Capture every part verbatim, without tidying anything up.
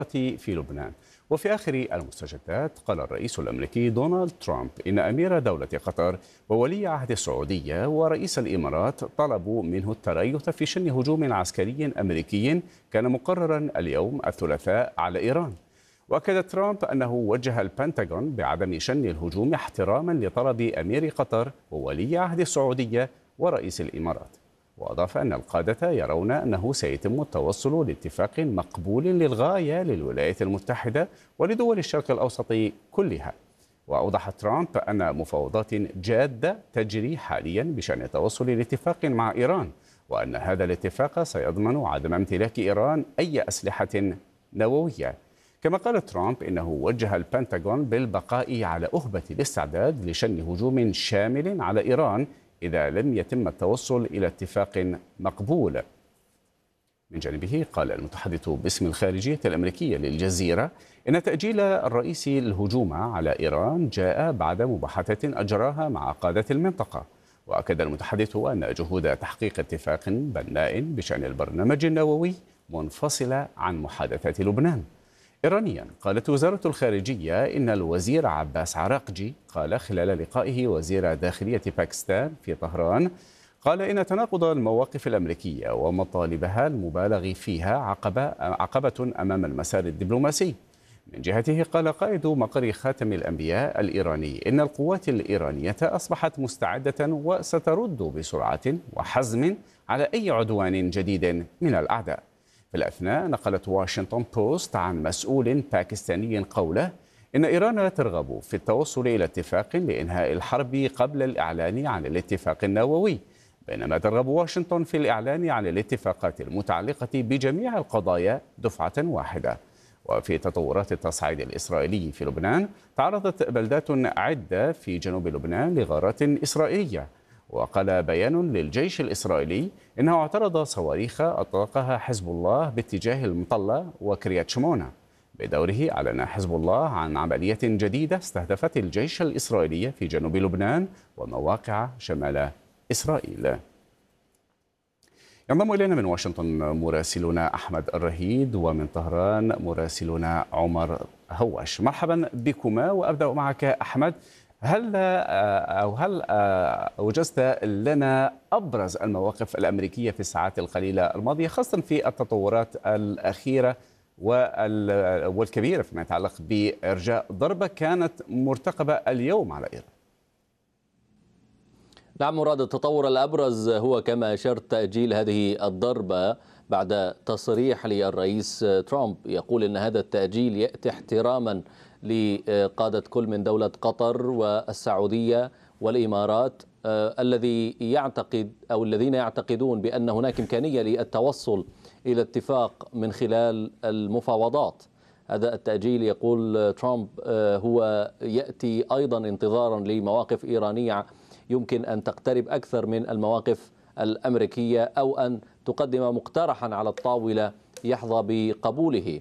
في لبنان. وفي آخر المستجدات قال الرئيس الأمريكي دونالد ترامب إن أمير دولة قطر وولي عهد السعودية ورئيس الإمارات طلبوا منه التريث في شن هجوم عسكري أمريكي كان مقررا اليوم الثلاثاء على إيران. وأكد ترامب أنه وجه البنتاغون بعدم شن الهجوم احتراما لطلب أمير قطر وولي عهد السعودية ورئيس الإمارات. وأضاف أن القادة يرون أنه سيتم التوصل لاتفاق مقبول للغاية للولايات المتحدة ولدول الشرق الأوسط كلها. وأوضح ترامب أن مفاوضات جادة تجري حاليا بشأن التوصل لاتفاق مع إيران، وأن هذا الاتفاق سيضمن عدم امتلاك إيران أي أسلحة نووية. كما قال ترامب إنه وجه البنتاغون بالبقاء على أهبة الاستعداد لشن هجوم شامل على إيران إذا لم يتم التوصل إلى اتفاق مقبول. من جانبه قال المتحدث باسم الخارجية الأمريكية للجزيرة إن تأجيل الرئيس الهجوم على إيران جاء بعد مباحثات أجراها مع قادة المنطقة. وأكد المتحدث أن جهود تحقيق اتفاق بناء بشأن البرنامج النووي منفصلة عن محادثات لبنان. إيرانيا قالت وزارة الخارجية إن الوزير عباس عراقجي قال خلال لقائه وزير داخلية باكستان في طهران قال إن تناقض المواقف الأمريكية ومطالبها المبالغ فيها عقبة, عقبة أمام المسار الدبلوماسي. من جهته قال قائد مقر خاتم الأنبياء الإيراني إن القوات الإيرانية أصبحت مستعدة وسترد بسرعة وحزم على أي عدوان جديد من الأعداء. في الأثناء نقلت واشنطن بوست عن مسؤول باكستاني قوله إن إيران ترغب في التوصل إلى اتفاق لإنهاء الحرب قبل الإعلان عن الاتفاق النووي، بينما ترغب واشنطن في الإعلان عن الاتفاقات المتعلقة بجميع القضايا دفعة واحدة. وفي تطورات التصعيد الإسرائيلي في لبنان تعرضت بلدات عدة في جنوب لبنان لغارات إسرائيلية. وقال بيان للجيش الإسرائيلي إنه اعترض صواريخ أطلقها حزب الله باتجاه المطلة وكريات شمونة. بدوره أعلن حزب الله عن عملية جديدة استهدفت الجيش الإسرائيلي في جنوب لبنان ومواقع شمال إسرائيل. ينضم إلينا من واشنطن مراسلنا أحمد الرهيد ومن طهران مراسلنا عمر هواش. مرحبا بكما، وأبدأ معك أحمد. هل أو هل أوجزت لنا أبرز المواقف الأمريكية في الساعات القليلة الماضية، خاصة في التطورات الأخيرة والكبيرة فيما يتعلق بإرجاء ضربة كانت مرتقبة اليوم على إيران؟ نعم مراد، التطور الأبرز هو كما أشرت تأجيل هذه الضربة بعد تصريح للرئيس ترامب يقول أن هذا التأجيل يأتي احتراما لقادة كل من دولة قطر والسعودية والإمارات الذي يعتقد أو الذين يعتقدون بأن هناك إمكانية للتوصل إلى اتفاق من خلال المفاوضات. هذا التأجيل يقول ترامب هو يأتي أيضا انتظارا لمواقف إيرانية يمكن أن تقترب أكثر من المواقف الأمريكية أو أن تقدم مقترحا على الطاولة يحظى بقبوله.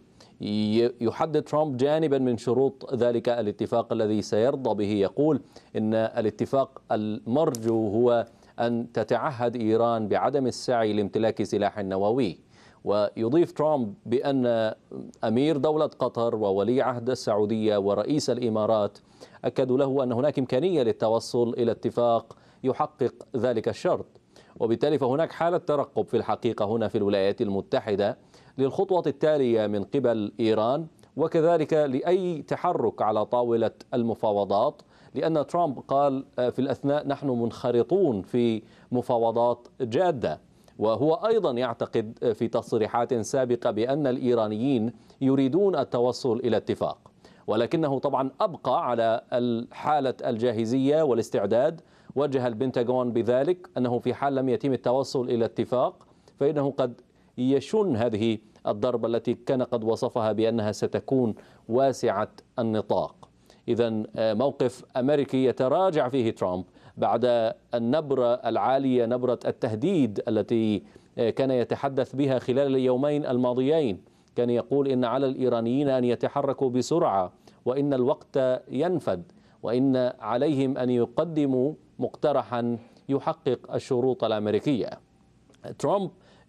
يحدد ترامب جانبا من شروط ذلك الاتفاق الذي سيرضى به، يقول إن الاتفاق المرجو هو أن تتعهد إيران بعدم السعي لامتلاك سلاح نووي. ويضيف ترامب بأن أمير دولة قطر وولي عهد السعودية ورئيس الإمارات أكدوا له أن هناك إمكانية للتوصل إلى اتفاق يحقق ذلك الشرط. وبالتالي فهناك حالة ترقب في الحقيقة هنا في الولايات المتحدة للخطوة التالية من قبل إيران، وكذلك لأي تحرك على طاولة المفاوضات، لأن ترامب قال في الأثناء نحن منخرطون في مفاوضات جادة. وهو أيضا يعتقد في تصريحات سابقة بأن الإيرانيين يريدون التوصل إلى اتفاق، ولكنه طبعا أبقى على حالة الجاهزية والاستعداد. وجه البنتاغون بذلك أنه في حال لم يتم التوصل إلى اتفاق فإنه قد يشن هذه الضربة التي كان قد وصفها بأنها ستكون واسعة النطاق. إذن موقف أمريكي يتراجع فيه ترامب بعد النبرة العالية، نبرة التهديد التي كان يتحدث بها خلال اليومين الماضيين. كان يقول إن على الإيرانيين أن يتحركوا بسرعة وإن الوقت ينفد وإن عليهم أن يقدموا مقترحا يحقق الشروط الأمريكية. ترامب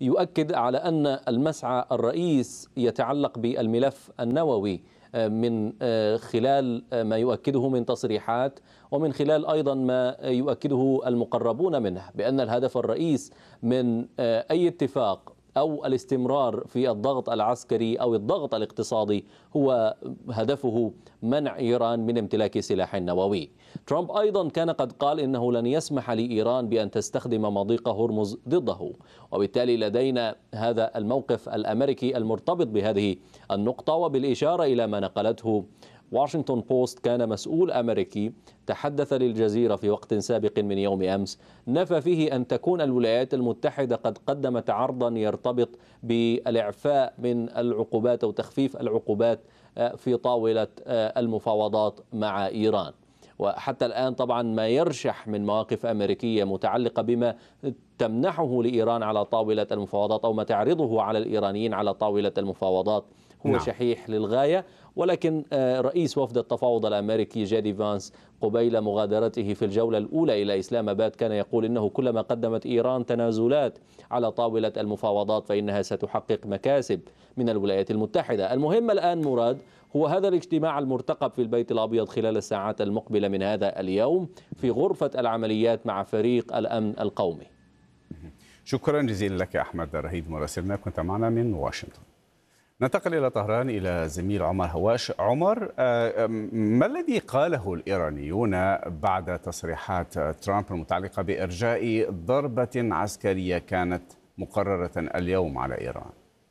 يؤكد على أن المسعى الرئيس يتعلق بالملف النووي من خلال ما يؤكده من تصريحات، ومن خلال أيضا ما يؤكده المقربون منه، بأن الهدف الرئيس من أي اتفاق أو الاستمرار في الضغط العسكري أو الضغط الاقتصادي هو هدفه منع إيران من امتلاك سلاح نووي. ترامب أيضا كان قد قال إنه لن يسمح لإيران بأن تستخدم مضيق هرمز ضده، وبالتالي لدينا هذا الموقف الأمريكي المرتبط بهذه النقطة. وبالإشارة إلى ما نقلته واشنطن بوست، كان مسؤول أمريكي تحدث للجزيرة في وقت سابق من يوم أمس نفى فيه أن تكون الولايات المتحدة قد قدمت عرضا يرتبط بالإعفاء من العقوبات أو تخفيف العقوبات في طاولة المفاوضات مع إيران. وحتى الآن طبعا ما يرشح من مواقف أمريكية متعلقة بما تمنحه لإيران على طاولة المفاوضات أو ما تعرضه على الإيرانيين على طاولة المفاوضات هو نعم. شحيح للغاية. ولكن رئيس وفد التفاوض الأمريكي جيدي فانس قبيل مغادرته في الجولة الأولى إلى إسلام آباد كان يقول إنه كلما قدمت إيران تنازلات على طاولة المفاوضات فإنها ستحقق مكاسب من الولايات المتحدة. المهم الآن مراد هو هذا الاجتماع المرتقب في البيت الأبيض خلال الساعات المقبلة من هذا اليوم في غرفة العمليات مع فريق الأمن القومي. شكرا جزيلا لك أحمد رهيد مراسلنا، كنت معنا من واشنطن. ننتقل إلى طهران إلى زميل عمر هواش. عمر، ما الذي قاله الإيرانيون بعد تصريحات ترامب المتعلقة بإرجاء ضربة عسكرية كانت مقررة اليوم على إيران؟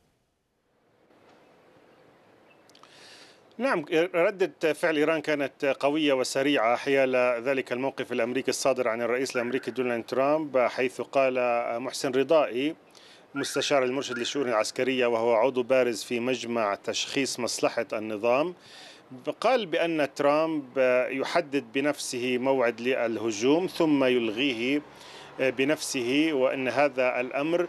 نعم، ردة فعل إيران كانت قوية وسريعة حيال ذلك الموقف الأمريكي الصادر عن الرئيس الأمريكي دونالد ترامب، حيث قال محسن رضائي مستشار المرشد للشؤون العسكرية وهو عضو بارز في مجمع تشخيص مصلحة النظام، قال بأن ترامب يحدد بنفسه موعد للهجوم ثم يلغيه بنفسه، وأن هذا الأمر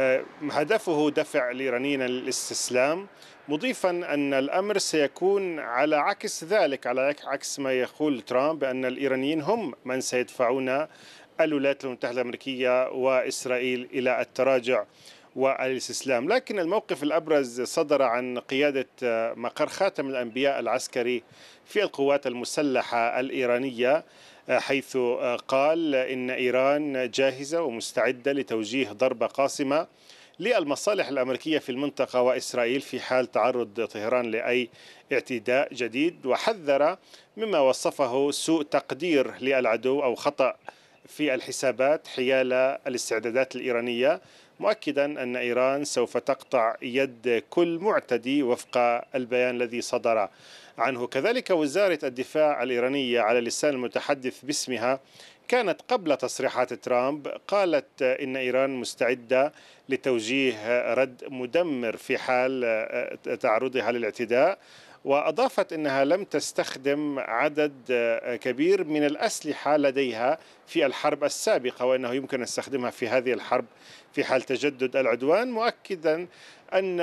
هدفه دفع الإيرانيين للاستسلام، مضيفا أن الأمر سيكون على عكس ذلك، على عكس ما يقول ترامب بأن الإيرانيين هم من سيدفعون الولايات المتحدة الأمريكية وإسرائيل إلى التراجع والاستسلام. لكن الموقف الأبرز صدر عن قيادة مقر خاتم الأنبياء العسكري في القوات المسلحة الإيرانية، حيث قال إن إيران جاهزة ومستعدة لتوجيه ضربة قاصمة للمصالح الأمريكية في المنطقة وإسرائيل في حال تعرض طهران لأي اعتداء جديد، وحذر مما وصفه سوء تقدير للعدو أو خطأ في الحسابات حيال الاستعدادات الإيرانية، مؤكدا أن إيران سوف تقطع يد كل معتدي وفق البيان الذي صدر عنه. كذلك وزارة الدفاع الإيرانية على لسان المتحدث باسمها كانت قبل تصريحات ترامب قالت إن إيران مستعدة لتوجيه رد مدمر في حال تعرضها للاعتداء، وأضافت أنها لم تستخدم عدد كبير من الأسلحة لديها في الحرب السابقة، وأنه يمكن استخدامها في هذه الحرب في حال تجدد العدوان، مؤكدا أن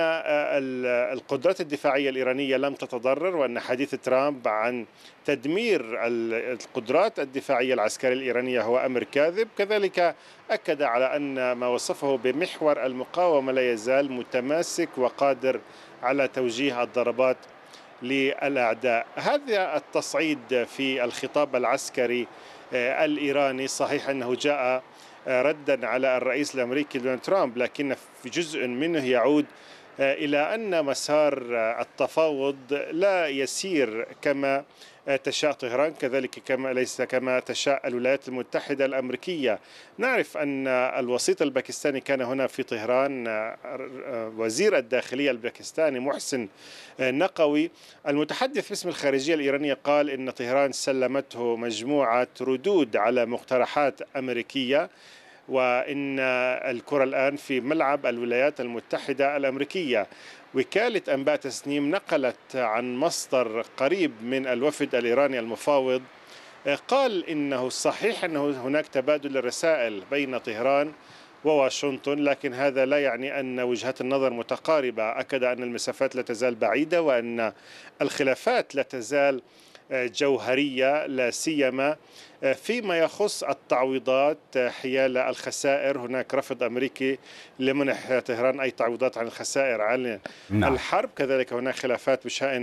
القدرات الدفاعية الإيرانية لم تتضرر، وأن حديث ترامب عن تدمير القدرات الدفاعية العسكرية الإيرانية هو أمر كاذب. كذلك أكد على أن ما وصفه بمحور المقاومة لا يزال متماسك وقادر على توجيه الضربات للأعداء. هذا التصعيد في الخطاب العسكري الإيراني صحيح أنه جاء ردا على الرئيس الأمريكي دونالد ترامب، لكن في جزء منه يعود إلى أن مسار التفاوض لا يسير كما تشاء طهران، كذلك كما ليس كما تشاء الولايات المتحدة الأمريكية. نعرف أن الوسيط الباكستاني كان هنا في طهران، وزير الداخلية الباكستاني محسن نقوي، المتحدث باسم الخارجية الإيرانية قال إن طهران سلمته مجموعة ردود على مقترحات أمريكية، وإن الكرة الآن في ملعب الولايات المتحدة الأمريكية. وكالة أنباء تسنيم نقلت عن مصدر قريب من الوفد الإيراني المفاوض قال إنه صحيح أنه هناك تبادل الرسائل بين طهران وواشنطن، لكن هذا لا يعني أن وجهات النظر متقاربة. أكد أن المسافات لا تزال بعيدة وأن الخلافات لا تزال جوهرية، لا سيما فيما يخص التعويضات حيال الخسائر. هناك رفض أمريكي لمنح طهران أي تعويضات عن الخسائر عن نعم. الحرب، كذلك هناك خلافات بشأن